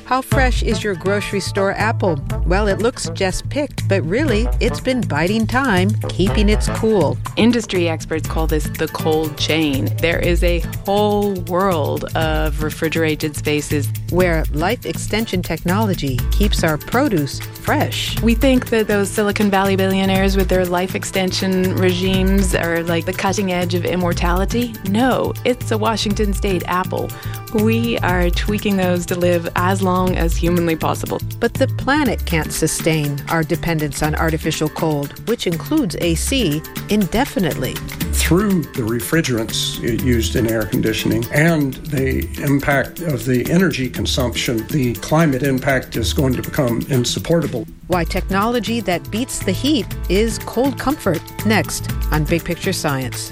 How fresh is your grocery store apple? Well, it looks just picked, but really, it's been biding time, keeping its cool. Industry experts call this the cold chain. There is a whole world of refrigerated spaces where life extension technology keeps our produce fresh. We think that those Silicon Valley billionaires with their life extension regimes are like the cutting edge of immortality. No, it's a Washington State apple. We are tweaking those to live as long as humanly possible. But the planet can't sustain our dependence on artificial cold, which includes AC, indefinitely. Through the refrigerants used in air conditioning and the impact of the energy consumption, the climate impact is going to become insupportable. Why technology that beats the heat is cold comfort. Next on Big Picture Science.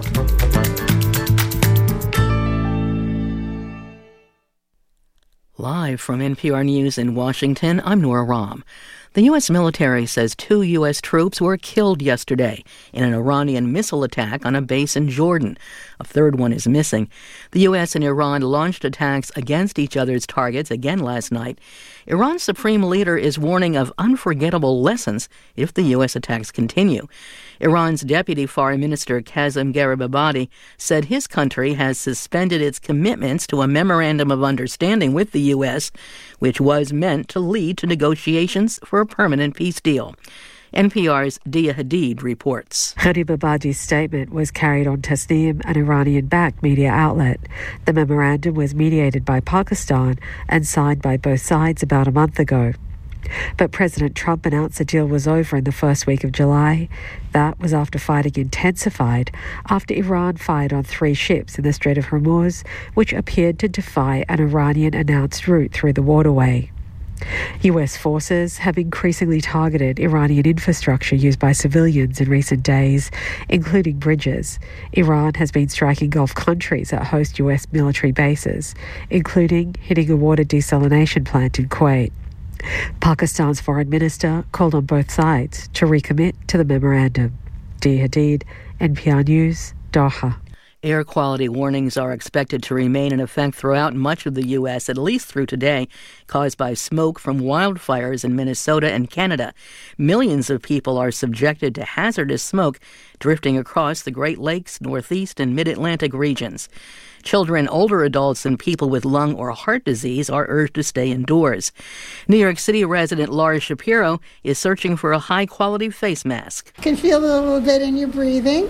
Live from NPR News in Washington, I'm Nora Rahm. The U.S. military says 2 U.S. troops were killed yesterday in an Iranian missile attack on a base in Jordan. A third one is missing. The U.S. and Iran launched attacks against each other's targets again last night. Iran's supreme leader is warning of unforgettable lessons if the U.S. attacks continue. Iran's Deputy Foreign Minister Kazem Garibabadi said his country has suspended its commitments to a memorandum of understanding with the U.S., which was meant to lead to negotiations for a permanent peace deal. NPR's Dia Hadid reports. Garibabadi's statement was carried on Tasnim, an Iranian-backed media outlet. The memorandum was mediated by Pakistan and signed by both sides about a month ago. But President Trump announced the deal was over in the first week of July. That was after fighting intensified after Iran fired on 3 ships in the Strait of Hormuz, which appeared to defy an Iranian-announced route through the waterway. U.S. forces have increasingly targeted Iranian infrastructure used by civilians in recent days, including bridges. Iran has been striking Gulf countries that host U.S. military bases, including hitting a water desalination plant in Kuwait. Pakistan's foreign minister called on both sides to recommit to the memorandum. Dia Hadid, NPR News, Doha. Air quality warnings are expected to remain in effect throughout much of the U.S., at least through today, caused by smoke from wildfires in Minnesota and Canada. Millions of people are subjected to hazardous smoke drifting across the Great Lakes, Northeast, and Mid-Atlantic regions. Children, older adults, and people with lung or heart disease are urged to stay indoors. New York City resident Laura Shapiro is searching for a high-quality face mask. You can feel it a little bit in your breathing,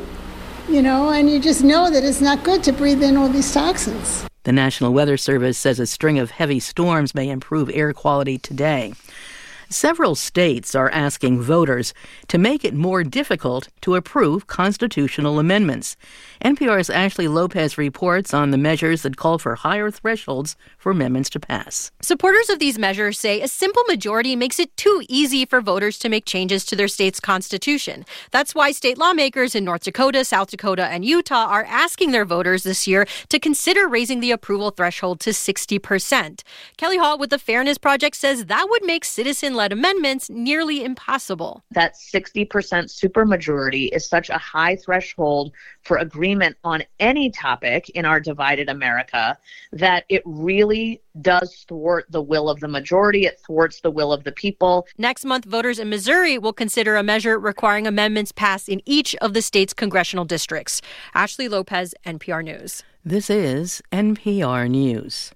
and you just know that it's not good to breathe in all these toxins. The National Weather Service says a string of heavy storms may improve air quality today. Several states are asking voters to make it more difficult to approve constitutional amendments. NPR's Ashley Lopez reports on the measures that call for higher thresholds for amendments to pass. Supporters of these measures say a simple majority makes it too easy for voters to make changes to their state's constitution. That's why state lawmakers in North Dakota, South Dakota, and Utah are asking their voters this year to consider raising the approval threshold to 60%. Kelly Hall with the Fairness Project says that would make citizen-led amendments nearly impossible. That 60% supermajority is such a high threshold for agreement on any topic in our divided America that it really does thwart the will of the majority. It thwarts the will of the people. Next month, voters in Missouri will consider a measure requiring amendments passed in each of the state's congressional districts. Ashley Lopez, NPR News. This is NPR News.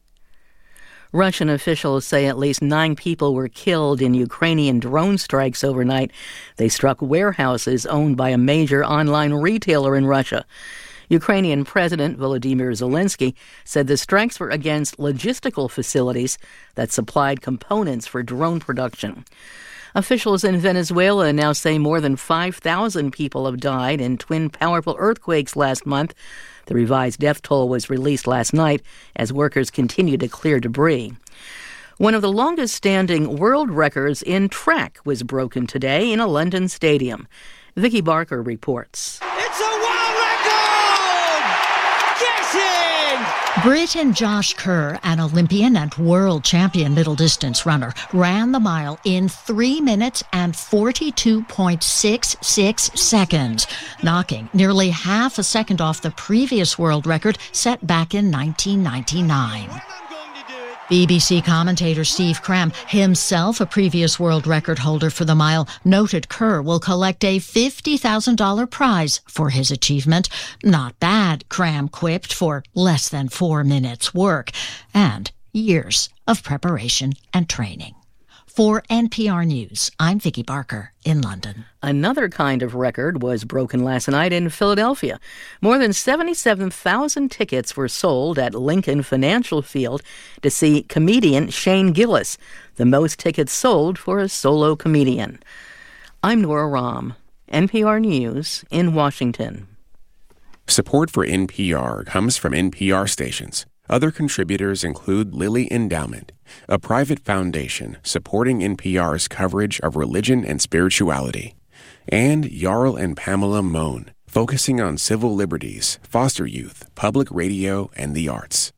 Russian officials say at least 9 people were killed in Ukrainian drone strikes overnight. They struck warehouses owned by a major online retailer in Russia. Ukrainian President Volodymyr Zelensky said the strikes were against logistical facilities that supplied components for drone production. Officials in Venezuela now say more than 5,000 people have died in twin powerful earthquakes last month. The revised death toll was released last night as workers continue to clear debris. One of the longest-standing world records in track was broken today in a London stadium. Vicky Barker reports. It's a world record! Get in! Brit and Josh Kerr, an Olympian and world champion middle distance runner, ran the mile in 3 minutes and 42.66 seconds, knocking nearly half a second off the previous world record set back in 1999. BBC commentator Steve Cram, himself a previous world record holder for the mile, noted Kerr will collect a $50,000 prize for his achievement. Not bad, Cram quipped, for less than 4 minutes' work and years of preparation and training. For NPR News, I'm Vicki Barker in London. Another kind of record was broken last night in Philadelphia. More than 77,000 tickets were sold at Lincoln Financial Field to see comedian Shane Gillis, the most tickets sold for a solo comedian. I'm Nora Rahm, NPR News in Washington. Support for NPR comes from NPR stations. Other contributors include Lilly Endowment, a private foundation supporting NPR's coverage of religion and spirituality, and Jarl and Pamela Mohn, focusing on civil liberties, foster youth, public radio, and the arts.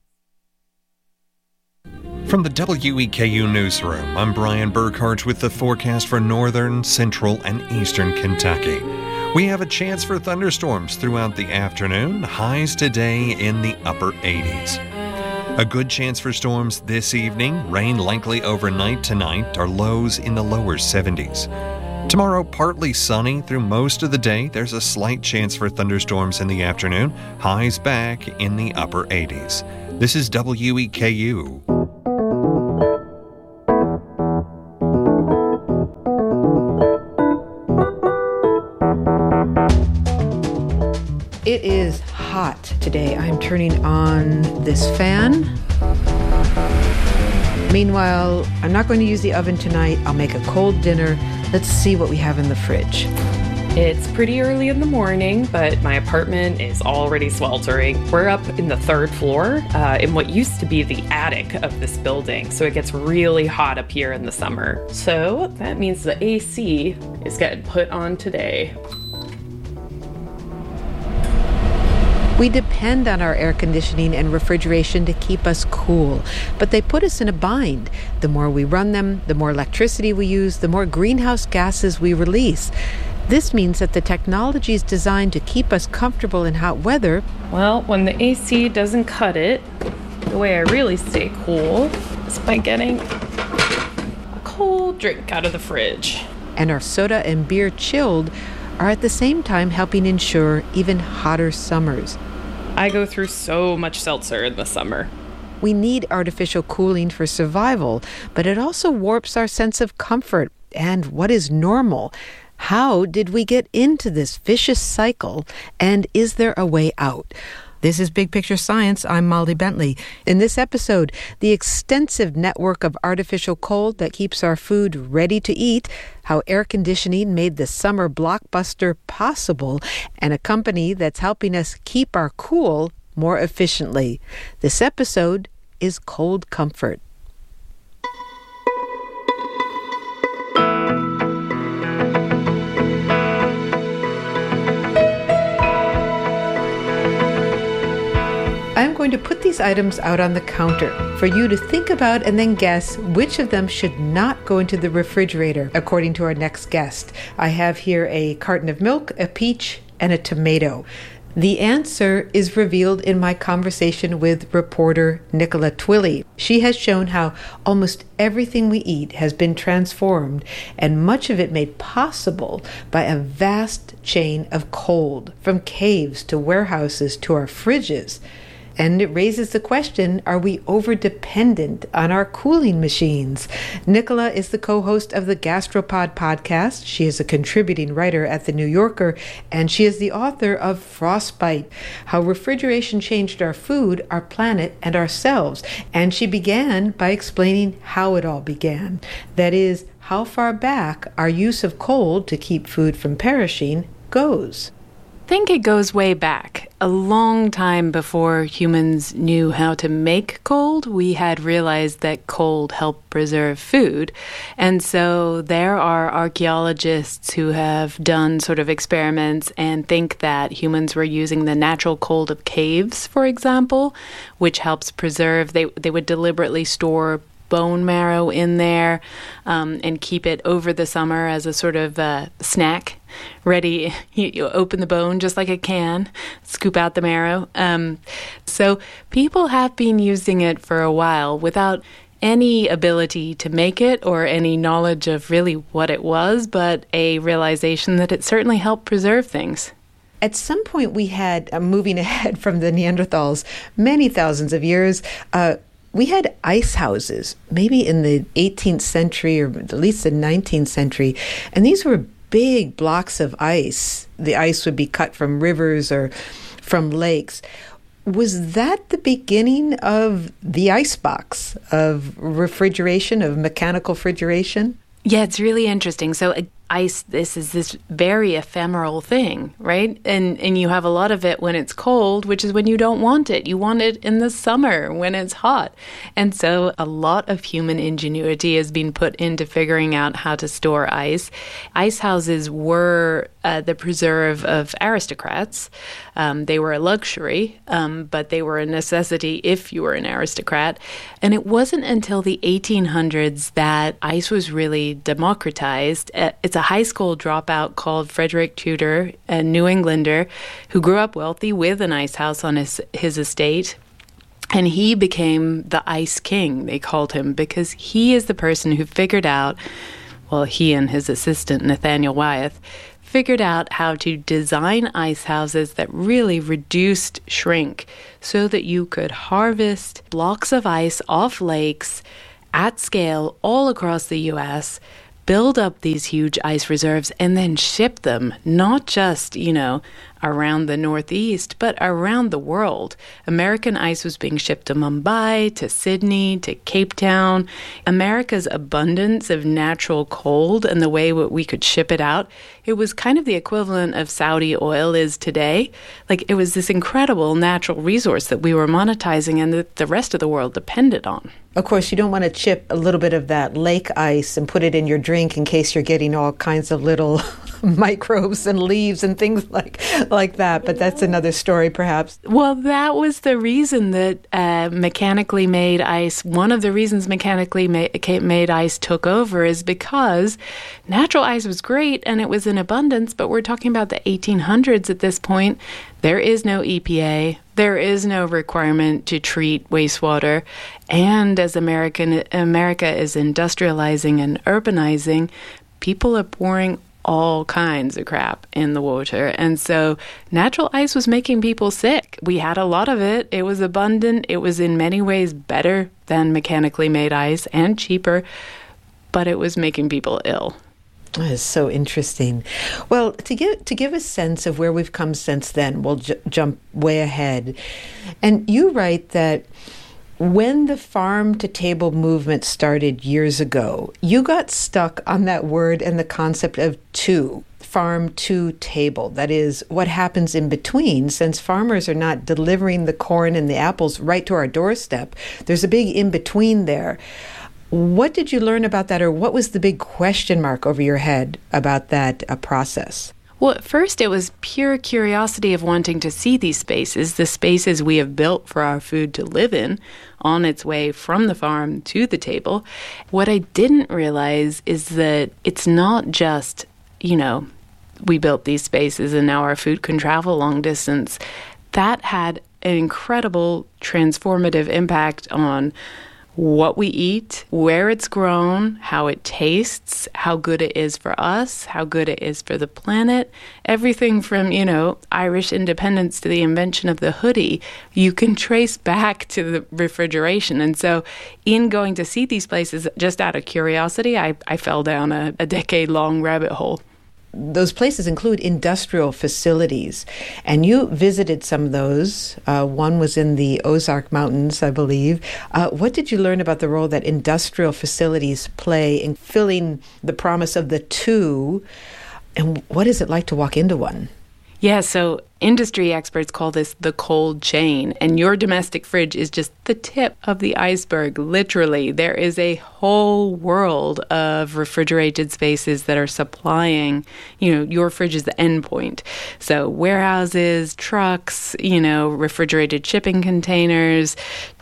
From the WEKU Newsroom, I'm Brian Burkhart with the forecast for northern, central, and eastern Kentucky. We have a chance for thunderstorms throughout the afternoon, highs today in the upper 80s. A good chance for storms this evening, rain likely overnight tonight, our lows in the lower 70s. Tomorrow, partly sunny through most of the day. There's a slight chance for thunderstorms in the afternoon, highs back in the upper 80s. This is WEKU. It is hot today. I'm turning on this fan. Meanwhile, I'm not going to use the oven tonight. I'll make a cold dinner. Let's see what we have in the fridge. It's pretty early in the morning, but my apartment is already sweltering. We're up in the 3rd floor in what used to be the attic of this building, so it gets really hot up here in the summer. So that means the AC is getting put on today. We depend on our air conditioning and refrigeration to keep us cool, but they put us in a bind. The more we run them, the more electricity we use, the more greenhouse gases we release. This means that the technology is designed to keep us comfortable in hot weather. Well, when the AC doesn't cut it, the way I really stay cool is by getting a cold drink out of the fridge. And our soda and beer chilled are at the same time helping ensure even hotter summers. I go through so much seltzer in the summer. We need artificial cooling for survival, but it also warps our sense of comfort and what is normal. How did we get into this vicious cycle, and is there a way out? This is Big Picture Science. I'm Molly Bentley. In this episode, the extensive network of artificial cold that keeps our food ready to eat, how air conditioning made the summer blockbuster possible, and a company that's helping us keep our cool more efficiently. This episode is Cold Comfort. I'm going to put these items out on the counter for you to think about and then guess which of them should not go into the refrigerator, according to our next guest. I have here a carton of milk, a peach, and a tomato. The answer is revealed in my conversation with reporter Nicola Twilley. She has shown how almost everything we eat has been transformed, and much of it made possible by a vast chain of cold, from caves to warehouses to our fridges. And it raises the question, are we over-dependent on our cooling machines? Nicola is the co-host of the Gastropod podcast. She is a contributing writer at The New Yorker, and she is the author of Frostbite, How Refrigeration Changed Our Food, Our Planet, and Ourselves. And she began by explaining how it all began. That is, how far back our use of cold to keep food from perishing goes. I think it goes way back. A long time before humans knew how to make cold, we had realized that cold helped preserve food. And so there are archaeologists who have done sort of experiments and think that humans were using the natural cold of caves, for example, which helps preserve. They would deliberately store bone marrow in there and keep it over the summer as a sort of snack. ready. You open the bone just like a can, scoop out the marrow. So people have been using it for a while without any ability to make it or any knowledge of really what it was, but a realization that it certainly helped preserve things. At some point we had, moving ahead from the Neanderthals, many thousands of years, we had ice houses, maybe in the 18th century or at least the 19th century, and these were big blocks of ice. The ice would be cut from rivers or from lakes. Was that the beginning of the icebox, of refrigeration, of mechanical refrigeration? Yeah, it's really interesting. So ice, this is this very ephemeral thing, right? And you have a lot of it when it's cold, which is when you don't want it. You want it in the summer when it's hot. And so a lot of human ingenuity has been put into figuring out how to store ice. Ice houses were the preserve of aristocrats. They were a luxury, but they were a necessity if you were an aristocrat. And it wasn't until the 1800s that ice was really democratized. It's a high school dropout called Frederick Tudor, a New Englander who grew up wealthy with an ice house on his estate. And he became the Ice King, they called him, because he is the person who figured out, well, he and his assistant, Nathaniel Wyeth, figured out how to design ice houses that really reduced shrink so that you could harvest blocks of ice off lakes at scale all across the U.S., build up these huge ice reserves, and then ship them, not just, around the Northeast, but around the world. American ice was being shipped to Mumbai, to Sydney, to Cape Town. America's abundance of natural cold and the way we could ship it out, it was kind of the equivalent of Saudi oil is today. Like, it was this incredible natural resource that we were monetizing and that the rest of the world depended on. Of course, you don't want to chip a little bit of that lake ice and put it in your drink in case you're getting all kinds of little microbes and leaves and things like that. But that's another story, perhaps. Well, that was the reason that mechanically made ice, one of the reasons mechanically made ice took over is because natural ice was great and it was in abundance, but we're talking about the 1800s at this point. There is no EPA. There is no requirement to treat wastewater. And as America is industrializing and urbanizing, people are pouring all kinds of crap in the water. And so natural ice was making people sick. We had a lot of it. It was abundant. It was in many ways better than mechanically made ice and cheaper, but it was making people ill. That is so interesting. Well, to give a sense of where we've come since then, we'll jump way ahead. And you write that when the farm-to-table movement started years ago, you got stuck on that word and the concept of farm to table. That is, what happens in between, since farmers are not delivering the corn and the apples right to our doorstep. There's a big in-between there. What did you learn about that, or what was the big question mark over your head about that process? Well, at first it was pure curiosity of wanting to see these spaces, the spaces we have built for our food to live in, on its way from the farm to the table. What I didn't realize is that it's not just, we built these spaces and now our food can travel long distance. That had an incredible transformative impact on what we eat, where it's grown, how it tastes, how good it is for us, how good it is for the planet. Everything from, Irish independence to the invention of the hoodie, you can trace back to the refrigeration. And so in going to see these places, just out of curiosity, I fell down a decade-long rabbit hole. Those places include industrial facilities, and you visited some of those. One was in the Ozark Mountains, I believe. What did you learn about the role that industrial facilities play in filling the promise of the two, and what is it like to walk into one? Yeah, so industry experts call this the cold chain, and your domestic fridge is just the tip of the iceberg, literally. There is a whole world of refrigerated spaces that are supplying, your fridge is the end point. So warehouses, trucks, refrigerated shipping containers,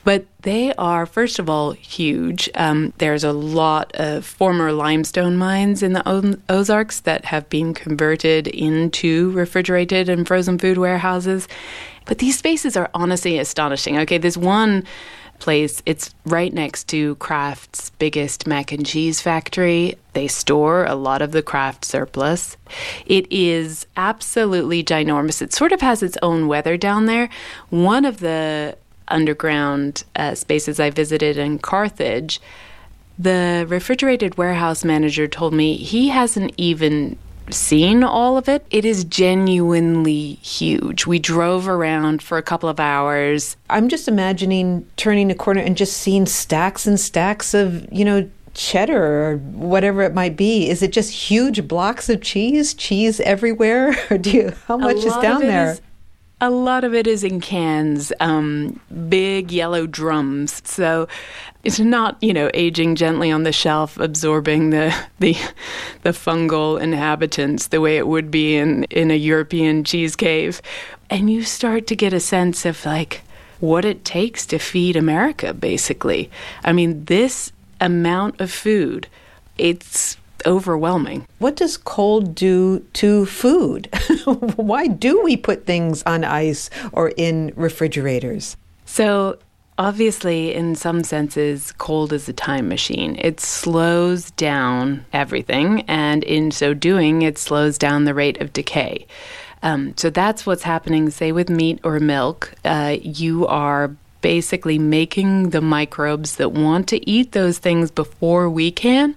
But they are, first of all, huge. There's a lot of former limestone mines in the Ozarks that have been converted into refrigerated and frozen food warehouses. But these spaces are honestly astonishing. Okay, there's one place, it's right next to Kraft's biggest mac and cheese factory. They store a lot of the Kraft surplus. It is absolutely ginormous. It sort of has its own weather down there. One of the underground spaces I visited in Carthage, the refrigerated warehouse manager told me he hasn't even seen all of it. It is genuinely huge. We drove around for a couple of hours. I'm just imagining turning a corner and just seeing stacks and stacks of, cheddar or whatever it might be. Is it just huge blocks of cheese everywhere? Or how much is down there? A lot of it is in cans, big yellow drums. So it's not, aging gently on the shelf, absorbing the fungal inhabitants the way it would be in a European cheese cave. And you start to get a sense of what it takes to feed America, basically. I mean, this amount of food, it's overwhelming. What does cold do to food? Why do we put things on ice or in refrigerators? So obviously, in some senses, cold is a time machine. It slows down everything, and in so doing, it slows down the rate of decay. So that's what's happening, say, with meat or milk. You are basically making the microbes that want to eat those things before we can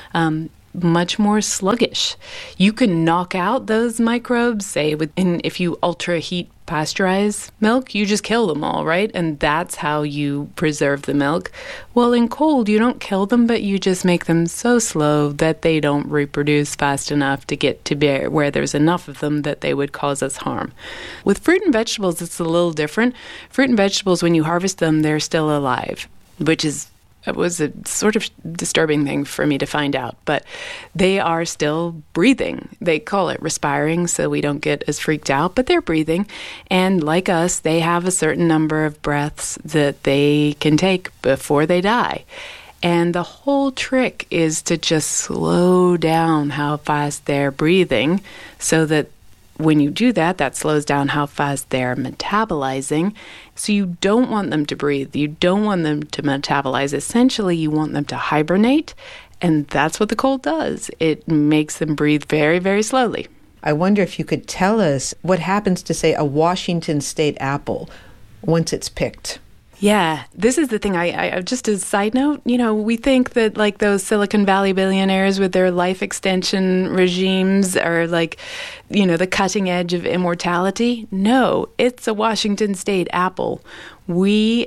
much more sluggish. You can knock out those microbes, say, if you ultra-heat pasteurize milk, you just kill them all, right? And that's how you preserve the milk. Well, in cold, you don't kill them, but you just make them so slow that they don't reproduce fast enough to get to where there's enough of them that they would cause us harm. With fruit and vegetables, it's a little different. Fruit and vegetables, when you harvest them, they're still alive, which was a sort of disturbing thing for me to find out, but they are still breathing. They call it respiring, so we don't get as freaked out, but they're breathing. And like us, they have a certain number of breaths that they can take before they die. And the whole trick is to just slow down how fast they're breathing so that when you do that, that slows down how fast they're metabolizing. So you don't want them to breathe. You don't want them to metabolize. Essentially, you want them to hibernate, and that's what the cold does. It makes them breathe very, very slowly. I wonder if you could tell us what happens to, say, a Washington State apple once it's picked. Yeah, this is the thing. I just as a side note, we think that those Silicon Valley billionaires with their life extension regimes are the cutting edge of immortality. No, it's a Washington State apple. We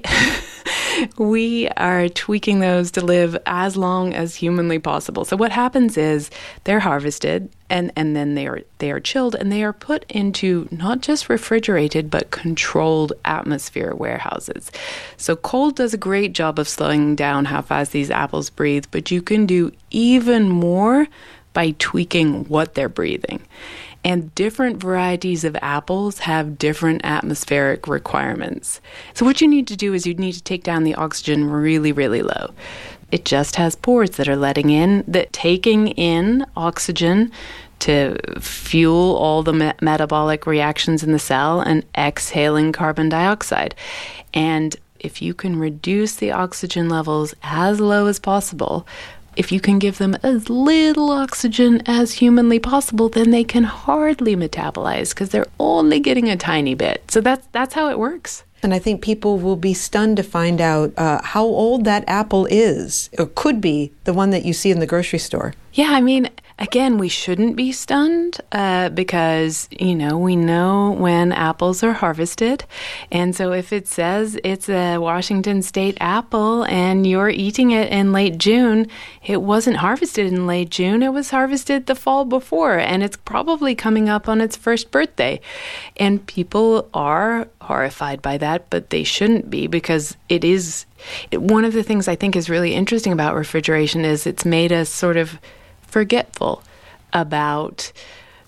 are tweaking those to live as long as humanly possible. So what happens is they're harvested and then they are chilled and they are put into not just refrigerated but controlled atmosphere warehouses. So cold does a great job of slowing down how fast these apples breathe, but you can do even more by tweaking what they're breathing. And different varieties of apples have different atmospheric requirements. So what you need to do is you need to take down the oxygen really, really low. It just has pores that are letting in, that taking in oxygen to fuel all the metabolic reactions in the cell and exhaling carbon dioxide. And if you can reduce the oxygen levels as low as possible, if you can give them as little oxygen as humanly possible, then they can hardly metabolize because they're only getting a tiny bit. So that's how it works. And I think people will be stunned to find out how old that apple is, or could be, the one that you see in the grocery store. Yeah, I mean, again, we shouldn't be stunned because, we know when apples are harvested. And so if it says it's a Washington State apple and you're eating it in late June, it wasn't harvested in late June. It was harvested the fall before, and it's probably coming up on its first birthday. And people are horrified by that, but they shouldn't be, because one of the things I think is really interesting about refrigeration is it's made us sort of forgetful about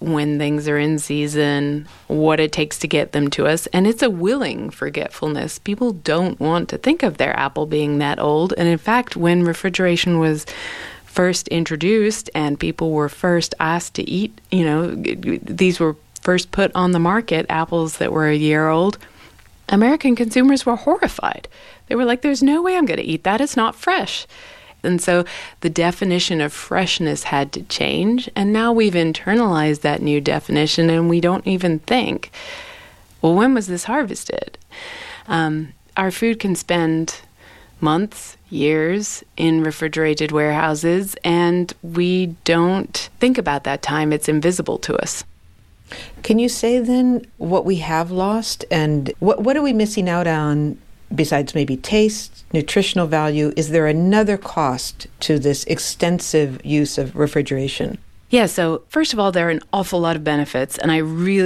when things are in season, what it takes to get them to us. And it's a willing forgetfulness. People don't want to think of their apple being that old. And in fact, when refrigeration was first introduced and people were first asked to eat, these were first put on the market, apples that were a year old, American consumers were horrified. They were like, there's no way I'm going to eat that. It's not fresh. And so the definition of freshness had to change. And now we've internalized that new definition and we don't even think, well, when was this harvested? Our food can spend months, years in refrigerated warehouses, and we don't think about that time. It's invisible to us. Can you say then what we have lost and what are we missing out on besides maybe taste, nutritional value? Is there another cost to this extensive use of refrigeration? Yeah, so first of all, there are an awful lot of benefits, and I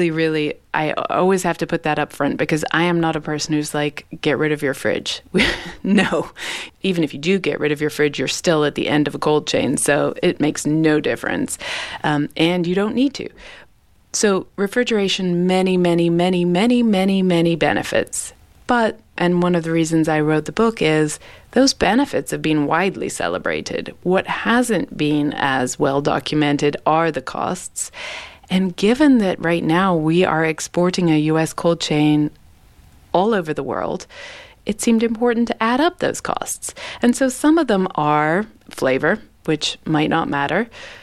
always have to put that up front because I am not a person who's like, get rid of your fridge. No, even if you do get rid of your fridge, you're still at the end of a cold chain, so it makes no difference, and you don't need to. So refrigeration, many, many, many, many, many, many benefits. But, and one of the reasons I wrote the book is, those benefits have been widely celebrated. What hasn't been as well documented are the costs. And given that right now we are exporting a U.S. cold chain all over the world, it seemed important to add up those costs. And so some of them are flavor, which might not matter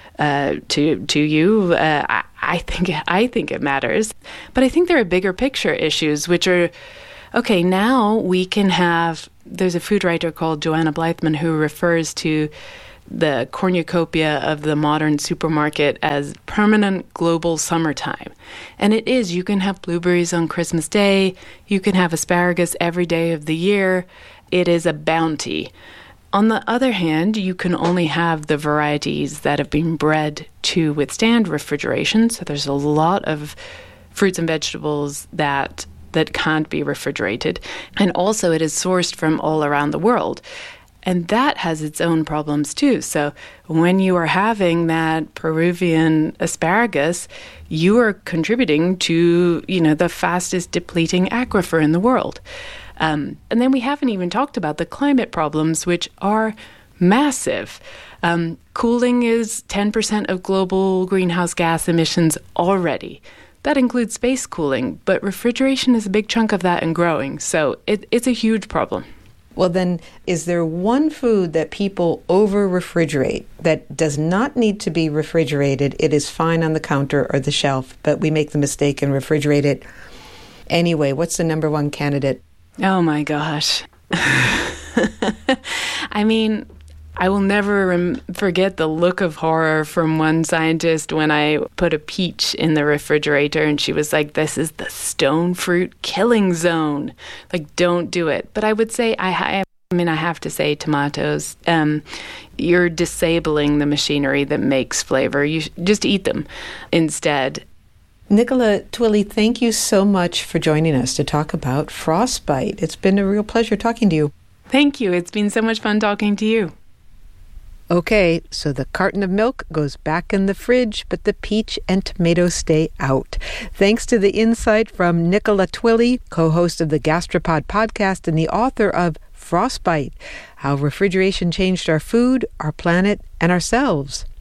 to you. I think it matters. But I think there are bigger picture issues, which are, okay, now we can have, there's a food writer called Joanna Blythman who refers to the cornucopia of the modern supermarket as permanent global summertime. And it is. You can have blueberries on Christmas Day. You can have asparagus every day of the year. It is a bounty. On the other hand, you can only have the varieties that have been bred to withstand refrigeration. So there's a lot of fruits and vegetables that can't be refrigerated. And also it is sourced from all around the world. And that has its own problems too. So when you are having that Peruvian asparagus, you are contributing to, the fastest depleting aquifer in the world. And then we haven't even talked about the climate problems, which are massive. Cooling is 10% of global greenhouse gas emissions already. That includes space cooling, but refrigeration is a big chunk of that and growing. So it's a huge problem. Well, then, is there one food that people over-refrigerate that does not need to be refrigerated? It is fine on the counter or the shelf, but we make the mistake and refrigerate it anyway. What's the number one candidate? Oh, my gosh. I mean, I will never forget the look of horror from one scientist when I put a peach in the refrigerator and she was like, this is the stone fruit killing zone. Like, don't do it. But I would say, I have to say tomatoes, you're disabling the machinery that makes flavor. You just eat them instead. Nicola Twilley, thank you so much for joining us to talk about frostbite. It's been a real pleasure talking to you. Thank you. It's been so much fun talking to you. Okay, so the carton of milk goes back in the fridge, but the peach and tomato stay out. Thanks to the insight from Nicola Twilley, co-host of the Gastropod podcast and the author of Frostbite, How Refrigeration Changed Our Food, Our Planet, and Ourselves.